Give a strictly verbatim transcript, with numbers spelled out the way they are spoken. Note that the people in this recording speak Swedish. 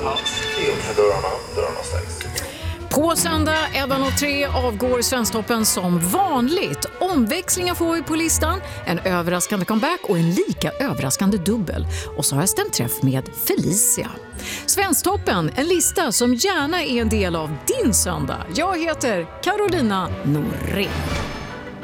alls. Det öppnar dörrarna, dörrarna stängs. På söndag elva noll tre avgår Svensktoppen som vanligt. Omväxlingar får vi på listan, en överraskande comeback och en lika överraskande dubbel. Och så har jag stämt träff med Felicia. Svensktoppen, en lista som gärna är en del av din söndag. Jag heter Carolina Norén.